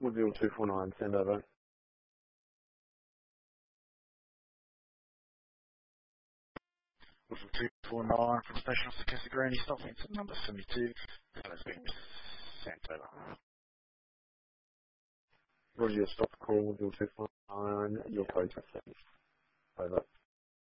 Woodville 249, send over. Woodville 249 from Station Officer Cassie Granny, stopping to number 72. That has been sent over. Roger, stop call, Woodville 249, your code 7. Over.